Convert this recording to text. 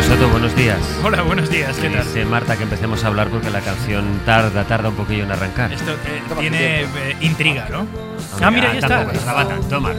Soto, buenos días. Hola, buenos días, ¿qué tal? Dice Marta que empecemos a hablar porque la canción tarda un poquillo en arrancar. Esto tiene intriga, ¿no? Hombre, Ah, mira, ahí está. tampoco, toma.